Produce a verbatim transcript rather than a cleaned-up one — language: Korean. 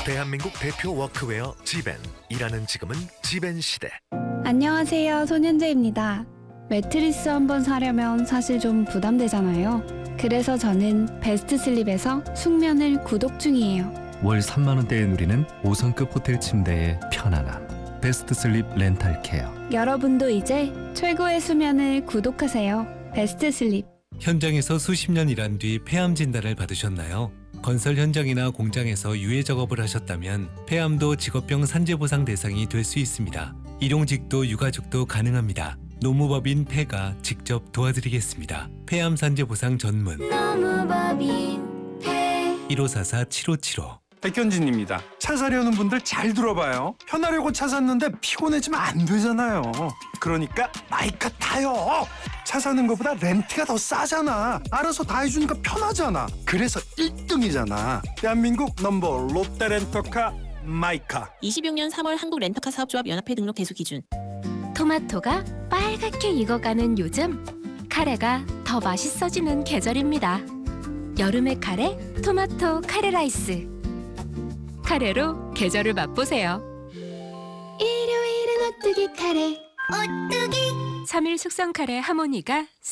대한민국 대표 워크웨어 지벤. 일하는 지금은 지벤 시대. 안녕하세요, 손현재입니다. 매트리스 한번 사려면 사실 좀 부담되잖아요. 그래서 저는 베스트 슬립에서 숙면을 구독 중이에요. 월 삼만 원대에 누리는 오 성급 호텔 침대의 편안함. 베스트 슬립 렌탈 케어. 여러분도 이제 최고의 수면을 구독하세요. 베스트 슬립. 현장에서 수십 년 일한 뒤 폐암 진단을 받으셨나요? 건설 현장이나 공장에서 유해 작업을 하셨다면 폐암도 직업병 산재보상 대상이 될 수 있습니다. 일용직도 유가족도 가능합니다. 노무법인 폐가 직접 도와드리겠습니다. 폐암 산재보상 전문 노무법인 폐. 일오사사 칠오칠오. 백현진입니다. 차 사려는 분들 잘 들어봐요. 편하려고 차 샀는데 피곤해지면 안 되잖아요. 그러니까 마이카 타요. 차 사는 것보다 렌트가 더 싸잖아. 알아서 다 해주니까 편하잖아. 그래서 일 등이잖아. 대한민국 넘버 롯데 렌터카 마이카. 이십육 년 삼월 한국 렌터카 사업조합 연합회 등록 대수 기준. 토마토가 빨갛게 익어가는 요즘, 카레가 더 맛있어지는 계절입니다. 여름의 카레, 토마토 카레 라이스. 카레로 계절을 맛보세요. 일요일은 오뚜기 카레. 삼 일 숙성 카레 하모니가